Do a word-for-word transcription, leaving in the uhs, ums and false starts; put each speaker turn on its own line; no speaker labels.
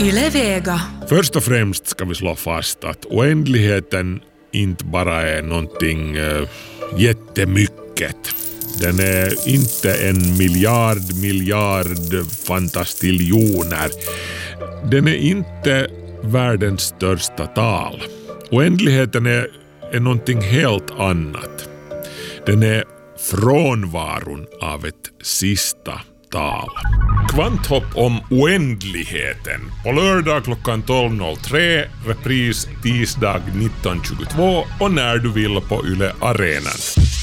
Yle Vega.
Först och främst ska vi slå fast att oändligheten inte bara är någonting äh, jättemycket. Den är inte en miljard, miljard fantastiljoner. Den är inte världens största tal. Oändligheten är, är någonting helt annat. Den är frånvaron av ett sista tal. Kvanthopp om oändligheten. På lördag klockan tolv noll tre, repris tisdag nitton tjugotvå och när du vill på Yle Arenan.